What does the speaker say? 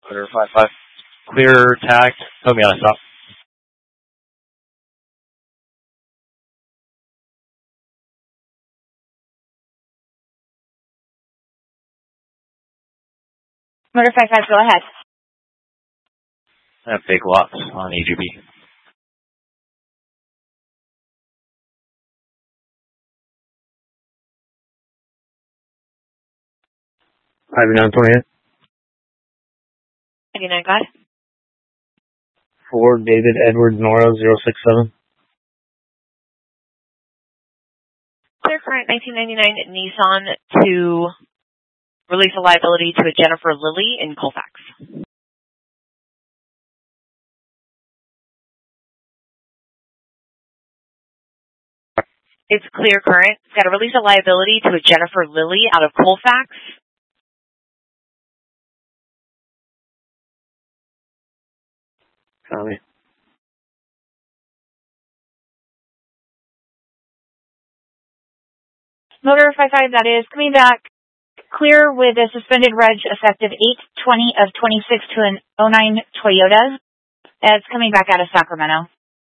Motor 55. Clear tag. Tell me how to stop. Motor 55, go ahead. I have fake lots on AGB. $5,928. 99, go ahead. Ford David Edward Nora 067. Clear current 1999 Nissan to release a liability to a Jennifer Lilly in Colfax. It's clear current. It's got to release a liability to a Jennifer Lilly out of Colfax. Copy. Motor 55, that is coming back clear with a suspended reg effective 8/20 of 26 to an 09 Toyota. It's coming back out of Sacramento.